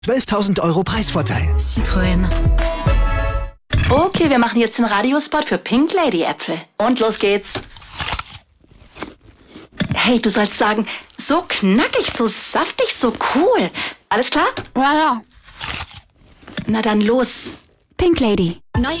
12.000 € Preisvorteil. Citroën. Okay, wir machen jetzt den Radiospot für Pink Lady Äpfel. Und los geht's. Hey, du sollst sagen, so knackig, so saftig, so cool. Alles klar? Ja. Na dann los. Pink Lady. Neue